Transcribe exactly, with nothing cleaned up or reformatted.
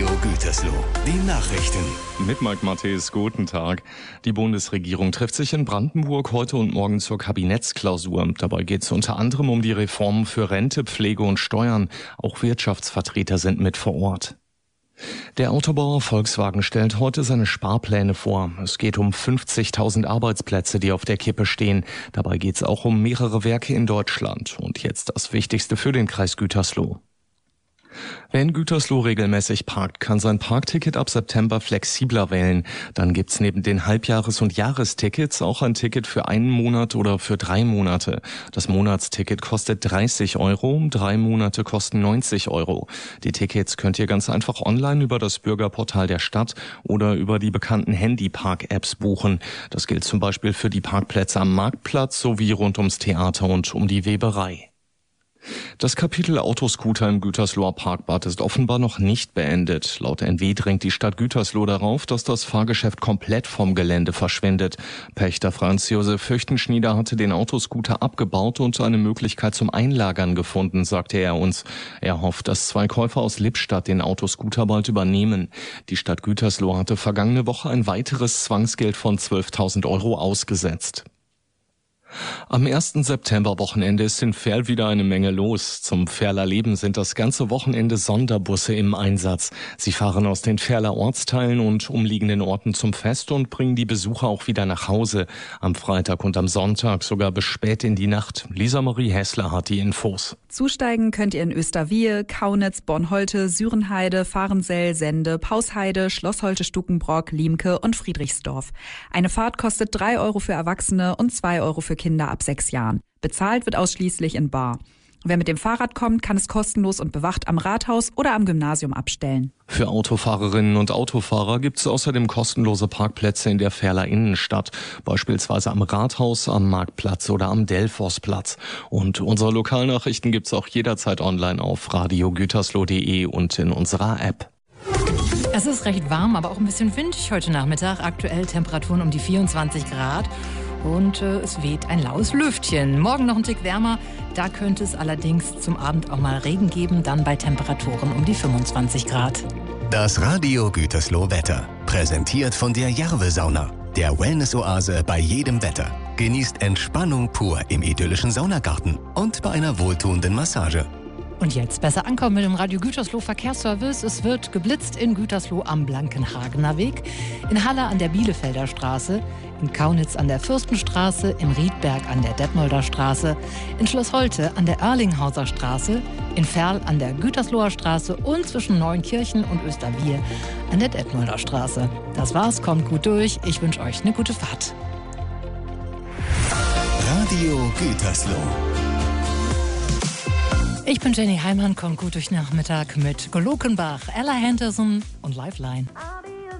Radio Gütersloh. Die Nachrichten. Mit Mike Matthes, guten Tag. Die Bundesregierung trifft sich in Brandenburg heute und morgen zur Kabinettsklausur. Dabei geht es unter anderem um die Reformen für Rente, Pflege und Steuern. Auch Wirtschaftsvertreter sind mit vor Ort. Der Autobauer Volkswagen stellt heute seine Sparpläne vor. Es geht um fünfzigtausend Arbeitsplätze, die auf der Kippe stehen. Dabei geht es auch um mehrere Werke in Deutschland. Und jetzt das Wichtigste für den Kreis Gütersloh. Wer in Gütersloh regelmäßig parkt, kann sein Parkticket ab September flexibler wählen. Dann gibt's neben den Halbjahres- und Jahrestickets auch ein Ticket für einen Monat oder für drei Monate. Das Monatsticket kostet dreißig Euro, drei Monate kosten neunzig Euro. Die Tickets könnt ihr ganz einfach online über das Bürgerportal der Stadt oder über die bekannten Handy-Park-Apps buchen. Das gilt zum Beispiel für die Parkplätze am Marktplatz sowie rund ums Theater und um die Weberei. Das Kapitel Autoscooter im Gütersloher Parkbad ist offenbar noch nicht beendet. Laut N W drängt die Stadt Gütersloh darauf, dass das Fahrgeschäft komplett vom Gelände verschwindet. Pächter Franz Josef Fürchtenschnieder hatte den Autoscooter abgebaut und eine Möglichkeit zum Einlagern gefunden, sagte er uns. Er hofft, dass zwei Käufer aus Lippstadt den Autoscooter bald übernehmen. Die Stadt Gütersloh hatte vergangene Woche ein weiteres Zwangsgeld von zwölftausend Euro ausgesetzt. Am ersten September-Wochenende ist in Verl wieder eine Menge los. Zum Verler Leben sind das ganze Wochenende Sonderbusse im Einsatz. Sie fahren aus den Verler Ortsteilen und umliegenden Orten zum Fest und bringen die Besucher auch wieder nach Hause. Am Freitag und am Sonntag sogar bis spät in die Nacht. Lisa Marie Hessler hat die Infos. Zusteigen könnt ihr in Österwiehe, Kaunitz, Bornholte, Sürenheide, Fahrensell, Sende, Pausheide, Schloss Holte-Stukenbrock, Liemke und Friedrichsdorf. Eine Fahrt kostet drei Euro für Erwachsene und zwei Euro für Kinder ab sechs Jahren. Bezahlt wird ausschließlich in bar. Wer mit dem Fahrrad kommt, kann es kostenlos und bewacht am Rathaus oder am Gymnasium abstellen. Für Autofahrerinnen und Autofahrer gibt es außerdem kostenlose Parkplätze in der Verler Innenstadt, beispielsweise am Rathaus, am Marktplatz oder am Delforsplatz. Und unsere Lokalnachrichten gibt es auch jederzeit online auf radio gütersloh punkt de und in unserer App. Es ist recht warm, aber auch ein bisschen windig heute Nachmittag. Aktuell Temperaturen um die vierundzwanzig Grad. Und äh, es weht ein laues Lüftchen. Morgen noch ein Tick wärmer. Da könnte es allerdings zum Abend auch mal Regen geben, dann bei Temperaturen um die fünfundzwanzig Grad. Das Radio Gütersloh Wetter. Präsentiert von der Jarve-Sauna. Der Wellness-Oase bei jedem Wetter. Genießt Entspannung pur im idyllischen Saunagarten und bei einer wohltuenden Massage. Und jetzt besser ankommen mit dem Radio Gütersloh Verkehrsservice. Es wird geblitzt in Gütersloh am Blankenhagener Weg, in Halle an der Bielefelder Straße, in Kaunitz an der Fürstenstraße, im Riedberg an der Detmolder Straße, in Schloss Holte an der Erlinghauser Straße, in Verl an der Gütersloher Straße und zwischen Neunkirchen und Österwiehe an der Detmolder Straße. Das war's, kommt gut durch. Ich wünsche euch eine gute Fahrt. Radio Gütersloh. Ich bin Jenny Heimann, kommt gut durch Nachmittag mit Golokenbach, Ella Henderson und Lifeline.